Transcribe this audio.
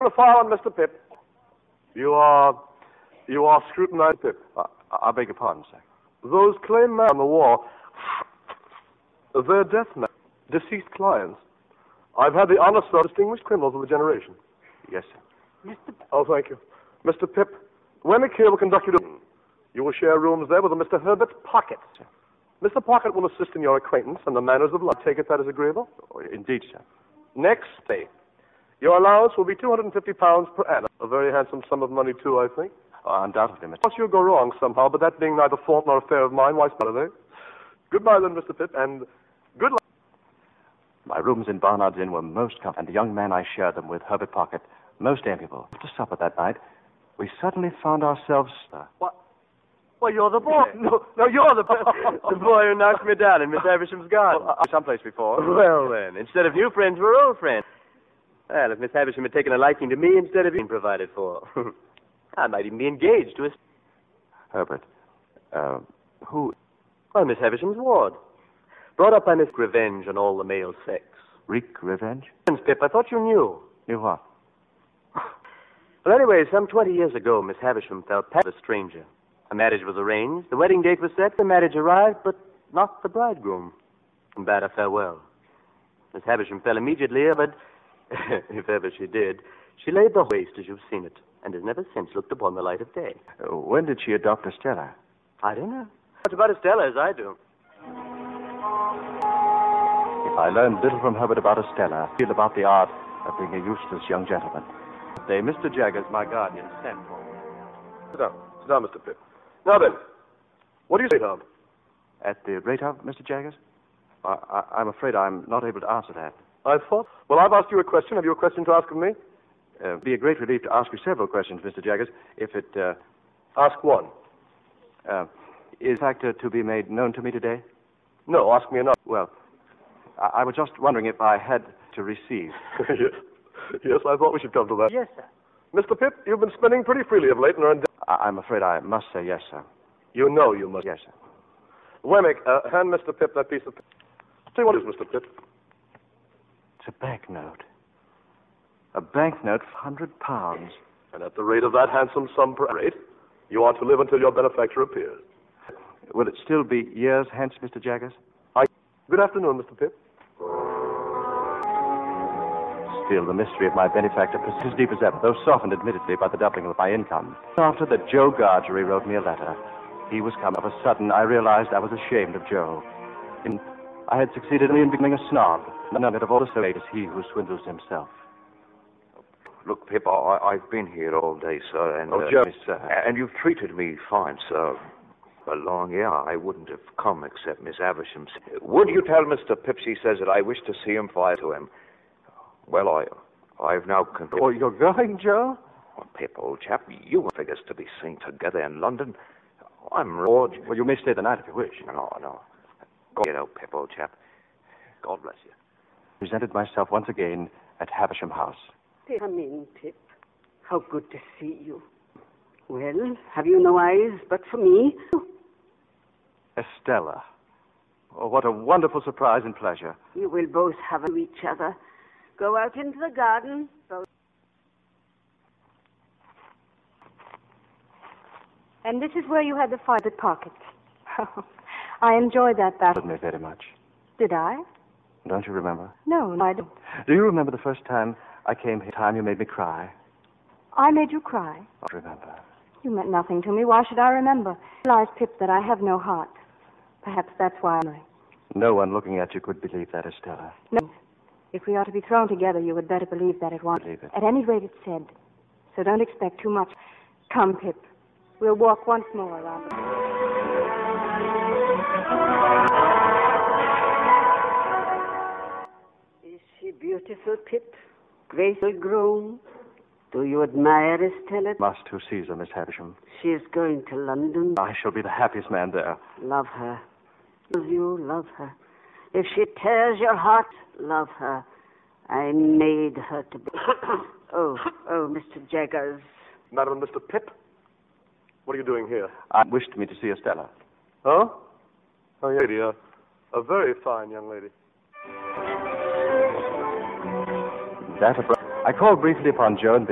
A file on Mr. Pip. You are scrutinizing Pip. I beg your pardon, sir. Those claim men on the wall, they're death men, deceased clients. I've had the honor, sir, of distinguished criminals of the generation. Yes, sir. Oh, thank you. Mr. Pip, Wemmick here will conduct you to... You will share rooms there with a Mr. Herbert Pocket. Sir. Mr. Pocket will assist in your acquaintance and the manners of life. Take it that is agreeable? Oh, indeed, sir. Next day, your allowance will be £250 per annum. A very handsome sum of money, too, I think. Undoubtedly, Mr. Of course, you'll go wrong somehow, but that being neither fault nor affair of mine, why spell it, eh? Goodbye, then, Mr. Pip, and good luck. My rooms in Barnard's Inn were most comfortable, and the young man I shared them with, Herbert Pocket, most amiable. After supper that night, we suddenly found ourselves... What? Well, you're the boy. No, you're the boy who knocked me down in Miss Havisham's garden. Well, someplace before. Well, then, instead of new friends, we're old friends. Well, if Miss Havisham had taken a liking to me instead of being provided for, I might even be engaged to a... Herbert, who... Well, Miss Havisham's ward. Brought up by Miss Revenge on all the male sex. Wreak revenge? Pip, I thought you knew. Knew what? Well, anyway, some 20 years ago, Miss Havisham fell past a stranger. A marriage was arranged, the wedding date was set, the marriage arrived, but not the bridegroom. And bade her farewell. Miss Havisham fell immediately, but if ever she did, she laid the waste as you've seen it, and has never since looked upon the light of day. When did she adopt Estella? I don't know. Much about Estella as I do. If I learned little from Herbert about Estella, I feel about the art of being a useless young gentleman. Mr. Jaggers, my guardian, sent for me. Sit down. Sit down, Mr. Pip. Now then, what do you say, Tom? At the rate of, Mr. Jaggers? I'm afraid I'm not able to answer that. I thought. Well, I've asked you a question. Have you a question to ask of me? It'd be a great relief to ask you several questions, Mr. Jaggers, if it... Ask one. Is the fact to be made known to me today? No, ask me another. Well, I was just wondering if I had to receive. Yes, I thought we should come to that. Yes, sir. Mr. Pip, you've been spending pretty freely of late and are in... I'm afraid I must say yes, sir. You know you must. Yes, sir. Wemmick, hand Mr. Pip that piece of... Say what is, Mr. Pip? It's a banknote. A banknote for £100. And at the rate of that handsome sum per rate, you are to live until your benefactor appears. Will it still be years hence, Mr. Jaggers? Good afternoon, Mr. Pip. Still, the mystery of my benefactor persists as deep as ever, though softened admittedly by the doubling of my income. After that, Joe Gargery wrote me a letter. He was come. Of a sudden, I realized I was ashamed of Joe. I had succeeded in becoming a snob. None of all the so as he who swindles himself. Look, Pip, I've been here all day, sir, and... Joe. And you've treated me fine, sir. Along here, I wouldn't have come except Miss Havisham. Would you tell Mr. Pip she says that I wish to see him fire to him? Well, I've now... Oh, you're going, Joe? Oh, Pip, old chap, you want figures to be seen together in London. I'm Roger. Well, you may stay the night if you wish. No. Go get out, Pip, old chap. God bless you. Presented myself once again at Havisham House. Come in, Pip. How good to see you. Well, have you no eyes but for me? Estella. Oh, what a wonderful surprise and pleasure. You will both have to each other. Go out into the garden. And this is where you had the private pocket. I enjoyed that battle. Me very much. Did I? Don't you remember? No, I don't. Do you remember the first time I came here? Time you made me cry? I made you cry. I remember. You meant nothing to me. Why should I remember? I realize, Pip, that I have no heart. Perhaps that's why I'm... No one looking at you could believe that, Estella. No. If we are to be thrown together, you had better believe that at once. Believe it. At any rate, it's said. So don't expect too much. Come, Pip. We'll walk once more around the... Is she beautiful, Pip? Graceful grown? Do you admire Estella? Must who sees her, Miss Havisham. She is going to London. I shall be the happiest man there. Love her. You love her. If she tears your heart, love her. I made her to be... Oh, Mr. Jaggers. Madam, Mr. Pip? What are you doing here? I wished me to see Estella. Huh? Oh, young lady, a very fine young lady. I called briefly upon Joe and